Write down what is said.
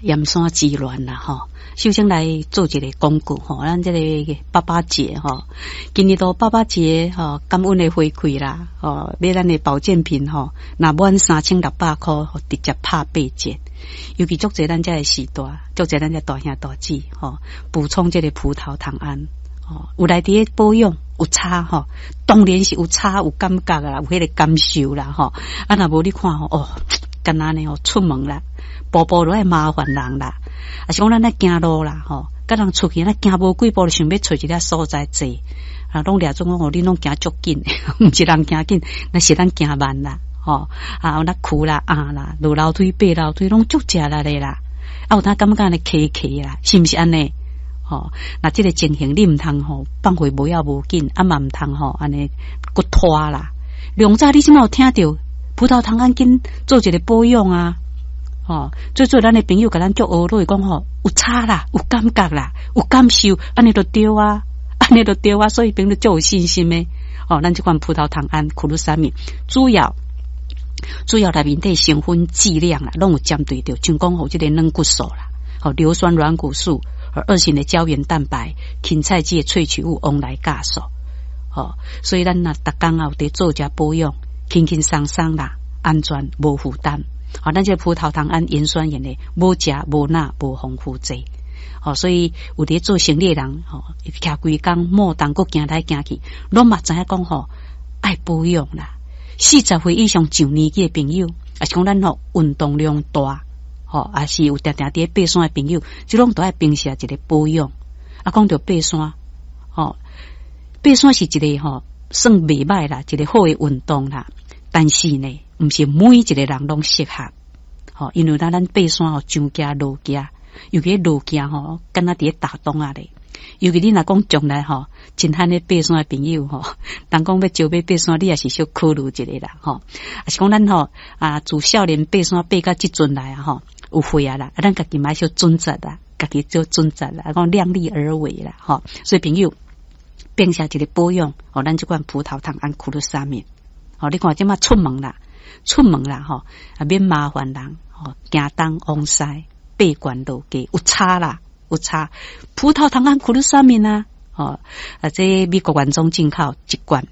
盐山之乱啦吼。首先来做一个广告吼，咱这个爸爸节吼，今日到爸爸节吼，感恩的回馈啦吼，买咱的保健品吼，若满3600块，直接拍8折。尤其足侪咱这个时代，足侪咱这大兄大姊吼，补充这个葡萄糖胺吼，有内底保养有差吼，当然是有差有感觉啦，有迄个感受啦吼。啊，若无你看吼哦，干那呢吼出门啦，步步都爱麻烦人啦。啊，是讲咱咧行路啦吼，甲人出去咱行无几步就想要找一个所在坐，啊，拢掠种讲吼，你拢行足紧，毋是人行紧，那是咱行慢啦。吼啊，有那苦啦啦，落楼梯爬楼梯拢足食力的啦，啊有他感觉安尼骑啦，是毋是安尼？吼，那这个情形你毋通吼放回无要无紧，啊嘛毋通吼安尼骨拖啦。两早你怎么有听到葡萄糖胺紧做一个保养啊？吼，做咱的朋友甲咱足学落讲吼，有差啦，有感觉啦，有感受，安尼就对啊，安尼就对啊，所以朋友足有信心的。吼，咱这款葡萄糖胺库鲁沙米主要内面的成分剂量啦，拢有针对着，像讲吼这个软骨素啦，吼硫酸软骨素，二型的胶原蛋白，芹菜剂的萃取物往来酵素，吼，所以咱若逐工有得做加保养，轻轻松松啦，安全无负担。好，咱这个葡萄糖胺盐酸盐的，无食无钠无丰富剂，好，所以有伫做生理的人，吼，徛规工莫当个行来行去，拢嘛知影讲吼爱保养啦。40岁以上上年纪的朋友，啊是讲咱吼运动量大，吼，啊是有定定伫爬山的朋友，即拢都爱平时一个保养。啊，讲到爬山，吼，爬山是一个吼算袂歹啦，一个好的运动啦。但是呢，毋是每一个人拢适合，吼，因为咱爬山吼上行落行，尤其落行吼，敢若伫打洞啊咧。尤其你若讲将来吼，真罕咧爬山的朋友吼，人讲要招要爬山，你也是小考虑一下啦吼。啊是讲咱吼啊，自少年爬山爬到即阵来啊吼，有会啊啦，咱家己买小准则啦，家己做准则啦，讲量力而为啦吼。所以朋友变成一个保养，吼，咱这款葡萄糖胺库鲁沙米，吼，你看即马出门啦吼，啊免麻烦人吼，行东往西，爬悬路低有差啦。有差，葡萄糖胺库鲁沙米啊，哦，啊，这美国原装进口一罐